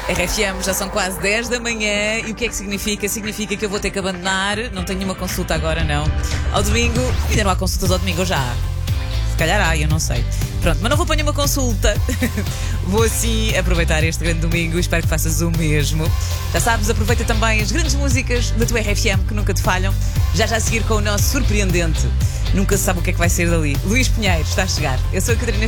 RFM, já são quase 10 da manhã. E o que é que significa? Significa que eu vou ter que abandonar. Não tenho nenhuma consulta agora, não. Ao domingo, ainda não há consultas ao domingo, ou já há? Se calhar há, eu não sei. Pronto, mas não vou para nenhuma consulta. Vou assim aproveitar este grande domingo. Espero que faças o mesmo. Já sabes, aproveita também as grandes músicas da tua RFM que nunca te falham. Já a seguir com o nosso surpreendente. Nunca se sabe o que é que vai ser dali. Luís Pinheiro está a chegar. Eu sou a Catarina